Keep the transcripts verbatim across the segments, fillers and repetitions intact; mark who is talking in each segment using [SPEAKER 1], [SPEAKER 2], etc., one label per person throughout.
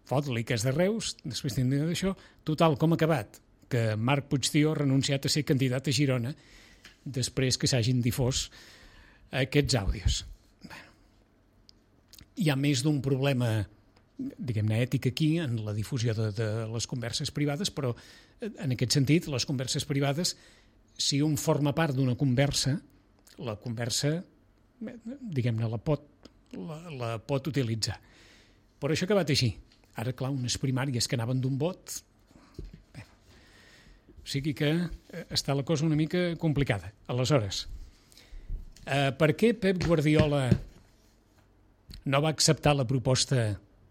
[SPEAKER 1] fot-li que és de Reus, després tindrem d'això. Total, com ha acabat? Que Marc Puigdió ha renunciat a ser candidat a Girona després que s'hagin difós aquests àudios. Bueno, hi ha més d'un problema, diguem-ne, ètic aquí en la difusió de, de les converses privades, però en aquest sentit, les converses privades, si un forma part d'una conversa, la conversa, diguem-ne, la pot, la, la pot utilitzar. Però això ha acabat així. Ara, clar, unes primàries que anaven d'un vot... Bé, o sigui que està la cosa una mica complicada. Aleshores, eh, per què Pep Guardiola no va acceptar la proposta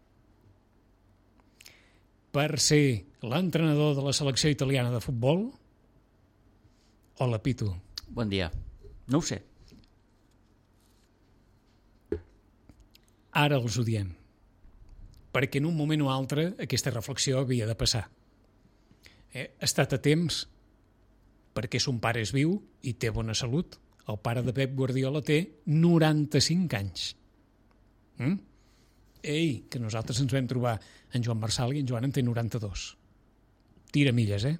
[SPEAKER 1] per ser l'entrenador de la selecció italiana de futbol? Hola, Pitu.
[SPEAKER 2] Bon dia. No ho sé.
[SPEAKER 1] Ara els ho diem. Perquè en un moment o altre aquesta reflexió havia de passar. Eh, ha estat a temps perquè son pare és viu i té bona salut. El pare de Pep Guardiola té noranta-cinc anys. Mm? Ei, que nosaltres ens vam trobar en Joan Marçal i en Joan en té noranta-dos. Tira milles, eh?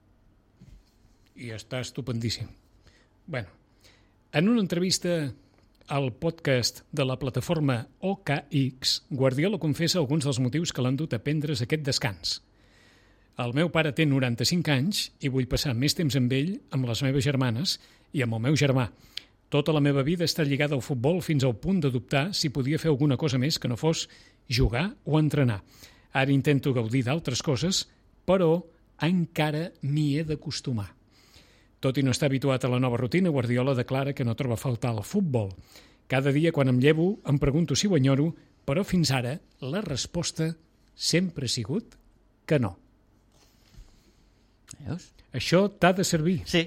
[SPEAKER 1] I està estupendíssim. Bueno, en una entrevista al podcast de la plataforma O K X, Guardiola confessa alguns dels motius que l'han dut a prendre's aquest descans. El meu pare té noranta-cinc anys i vull passar més temps amb ell, amb les meves germanes i amb el meu germà. Tota la meva vida està lligada al futbol fins al punt de dubtar si podia fer alguna cosa més que no fos jugar o entrenar. Ara intento gaudir d'altres coses, però encara m'hi he d'acostumar. Tot i no estar habituat a la nova rutina, Guardiola declara que no troba a faltar el futbol. Cada dia, quan em llevo, em pregunto si ho enyoro, però fins ara la resposta sempre ha sigut que no.
[SPEAKER 2] Veus?
[SPEAKER 1] Això t'ha de servir.
[SPEAKER 2] Sí.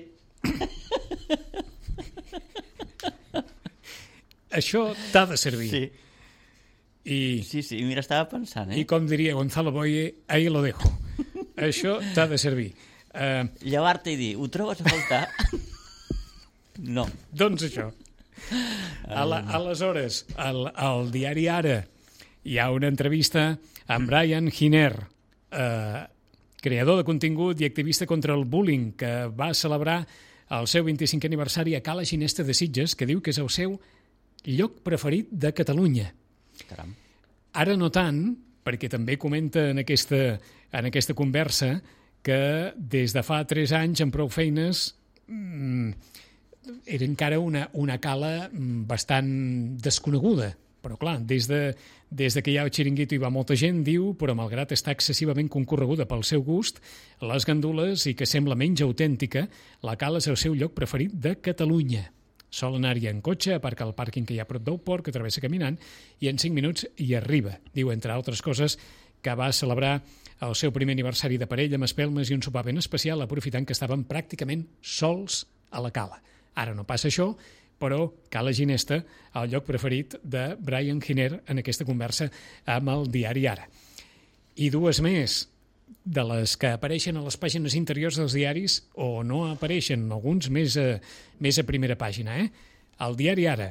[SPEAKER 1] Això t'ha de servir.
[SPEAKER 2] Sí.
[SPEAKER 1] I,
[SPEAKER 2] Sí, sí, mira, estava pensant, eh?
[SPEAKER 1] I com diria Gonzalo Boye, ahí lo dejo. Això t'ha de servir. Uh,
[SPEAKER 2] Llevar-te i dir, ho trobes a faltar? No.
[SPEAKER 1] doncs això. A la, aleshores, al, al diari Ara hi ha una entrevista amb Brian Giner, eh, creador de contingut i activista contra el bullying, que va celebrar el seu vint-i-cinquè aniversari a Cala Ginesta de Sitges, que diu que és el seu lloc preferit de Catalunya.
[SPEAKER 2] Caram.
[SPEAKER 1] Ara no tant, perquè també comenta en aquesta, en aquesta conversa que des de fa tres anys, amb prou feines, mmm, era encara una, una cala bastant desconeguda. Però clar, des, de, des de que hi ha el xiringuito hi va molta gent, diu, però malgrat estar excessivament concorreguda pel seu gust, les gandules i que sembla menys autèntica, la cala és el seu lloc preferit de Catalunya. Sol anar-hi en cotxe, aparcar al pàrquing que hi ha a prop del port, que travessa caminant, i en cinc minuts hi arriba. Diu, entre altres coses, que va celebrar el seu primer aniversari de parella amb espelmes i un sopar ben especial, aprofitant que estaven pràcticament sols a la cala. Ara no passa això, però Cala Ginesta, el lloc preferit de Brian Giner en aquesta conversa amb el diari Ara. I dues més, de les que apareixen a les pàgines interiors dels diaris, o no apareixen, alguns més a, més a primera pàgina. Eh? El diari Ara.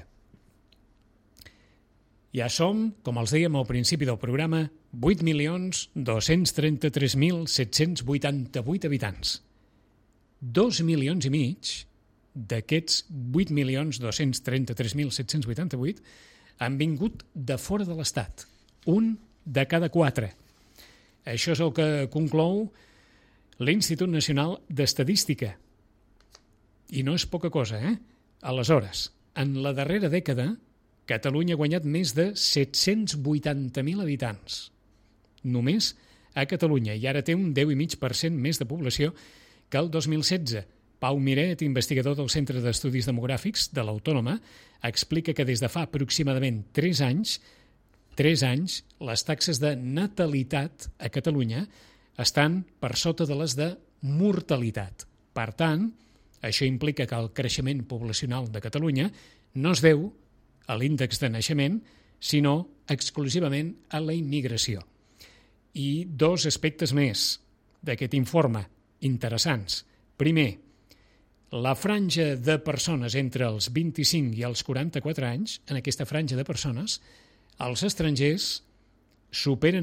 [SPEAKER 1] Ja som, com els dèiem al principi del programa, vuit milions dos-cents trenta-tres mil set-cents vuitanta-vuit habitants. Dos milions i mig d'aquests vuit milions dos-cents trenta-tres mil set-cents vuitanta-vuit han vingut de fora de l'Estat. Un de cada quatre. Això és el que conclou l'Institut Nacional d'Estadística. I no és poca cosa, eh? Aleshores, en la darrera dècada, Catalunya ha guanyat més de set-cents vuitanta mil habitants. Només a Catalunya, i ara té un deu coma cinc per cent més de població que el dos mil setze. Pau Miret, investigador del Centre d'Estudis Demogràfics de l'Autònoma, explica que des de fa aproximadament tres anys, tres anys, les taxes de natalitat a Catalunya estan per sota de les de mortalitat. Per tant, això implica que el creixement poblacional de Catalunya no es deu a l'índex de naixement, sinó exclusivament a la immigració. I dos aspectes més d'aquest informe interessants. Primer, la franja de persones entre els vint-i-cinc i els quaranta-quatre anys, en aquesta franja de persones, els estrangers superen